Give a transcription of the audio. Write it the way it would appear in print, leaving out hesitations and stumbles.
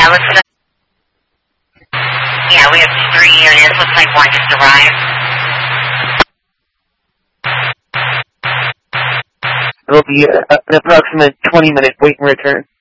Yeah, we have 3 units. Looks like one just arrived. It will be an approximate 20-minute wait and return.